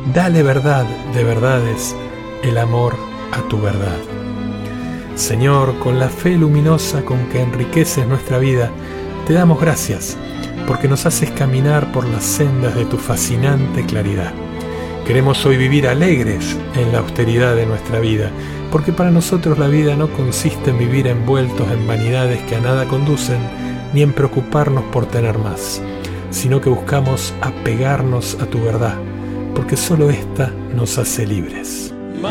Dale verdad de verdades, el amor a tu verdad. Señor, con la fe luminosa con que enriqueces nuestra vida, te damos gracias porque nos haces caminar por las sendas de tu fascinante claridad. Queremos hoy vivir alegres en la austeridad de nuestra vida, porque para nosotros la vida no consiste en vivir envueltos en vanidades que a nada conducen, ni en preocuparnos por tener más, sino que buscamos apegarnos a tu verdad, porque solo ésta nos hace libres.